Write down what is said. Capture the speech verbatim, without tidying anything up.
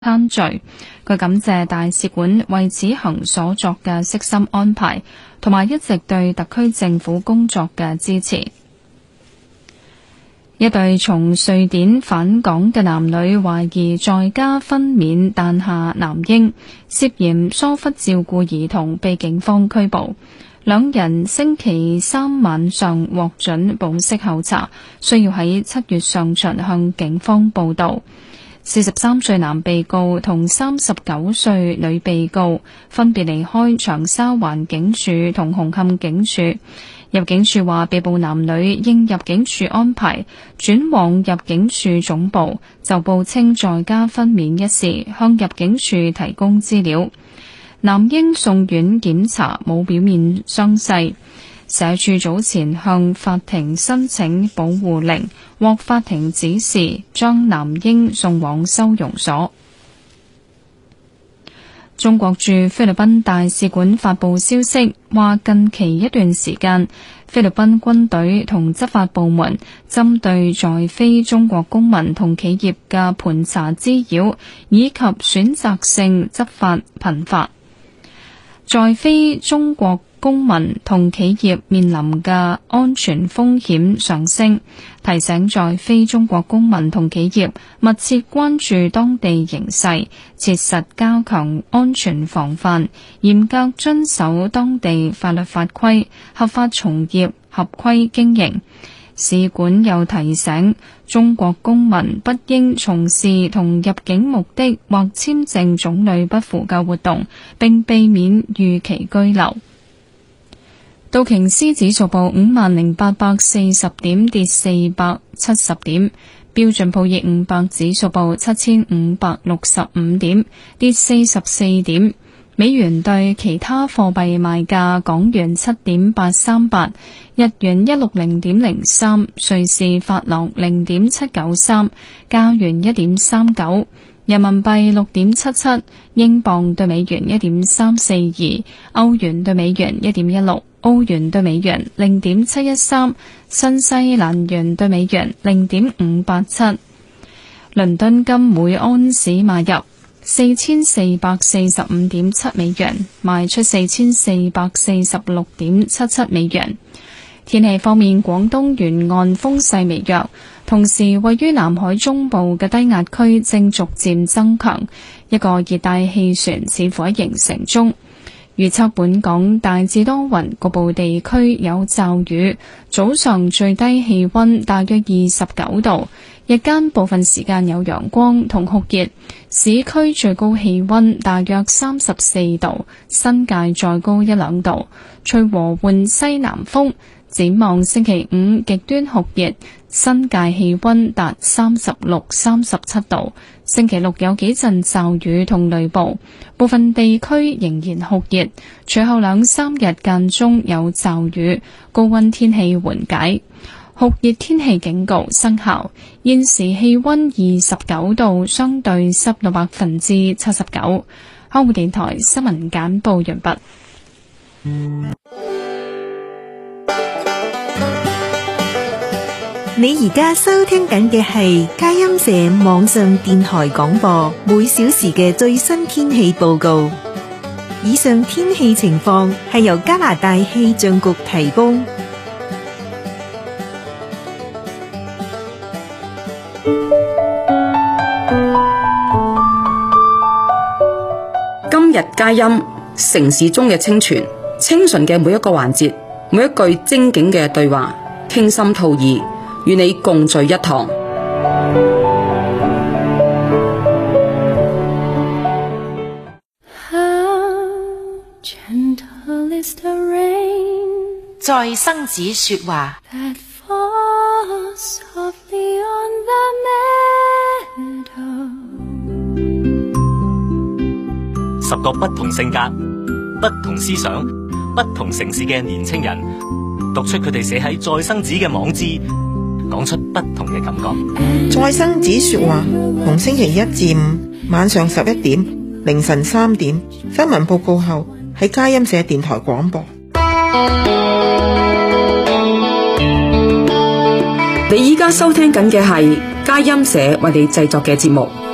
餐聚。佢感謝大使館為此行所作嘅悉心安排，同埋一直對特區政府工作嘅支持。一對從瑞典返港嘅男女懷疑在家分娩誕下男嬰，涉嫌疏忽照顧兒童，被警方拘捕。兩人星期三晚上獲准保釋候查，需要喺七月上旬向警方報到。四十三歲男被告同三十九歲女被告分別離開長沙灣警署同紅磡警署。入境處話，被捕男女應入境處安排轉往入境處總部，就報稱在家分娩一事向入境處提供資料。男嬰送院檢查，冇表面傷勢。社署早前向法庭申請保護令，獲法庭指示將男嬰送往收容所。中國駐菲律賓大使館發布消息，話近期一段時間，菲律賓軍隊同執法部門針對在非中國公民同企業嘅盤查滋擾以及選擇性執法頻發。在非中國公民同企業面臨嘅安全風險上升，提醒在非中國公民同企業密切關注當地形勢，切實加強安全防範，嚴格遵守當地法律法規，合法從業，合規經營。使館又提醒中國公民不應從事同入境目的或簽證種類不符嘅活動，並避免逾期居留。道瓊斯指數報五萬零八百四十點，跌四百七十點。標準普爾五百指數報七千五百六十五點，跌四十四點。美元對其他貨幣賣價：港元七點八三八，日元一六零點零三，瑞士法郎零點七九三，加元一點三九，人民幣六點七七，英鎊對美元一點三四二，歐元對美元一點一六，澳元對美元零點七一三，新西蘭元對美元零點五八七。倫敦金每安士買入四千四百四十五點七美元，賣出四千四百四十六點七七美元。天氣方面，廣東沿岸風勢微弱，同時位於南海中部嘅低壓區正逐漸增強，一個熱帶氣旋似乎喺形成中。預測本港大致多雲，局部地區有驟雨，早上最低氣溫大約二十九度，日間部分時間有陽光同酷熱，市區最高氣溫大約三十四度，新界再高一兩度，吹和緩西南風。展望星期五極端酷熱，新界氣溫達三十六、三十七度。星期六有幾陣驟雨同雷暴，部分地區仍然酷熱。隨後兩三日間中有驟雨，高溫天氣緩解，酷熱天氣警告生效。現時氣溫二十九度，相對濕度百分之七十九。香港電台新聞簡報完畢。 你而家收聽緊嘅係佳音社網上電台廣播，每小時嘅最新天氣報告。以上天氣情況係由加拿大氣象局提供。 今日佳音，城市中嘅清泉，清純嘅每一個環節，每一句精警嘅對話，傾心吐意，與你共聚一堂。 在生子說話， 十個不同性格、不同思想、不同城市嘅年青人，讀出佢哋寫喺再生子嘅網誌，講出不同嘅感覺。 再生子說話，逢星期一至五晚上十一點、凌晨三點，新聞報告後喺佳音社電台廣播。 你依家收聽緊嘅係佳音社為你製作嘅節目。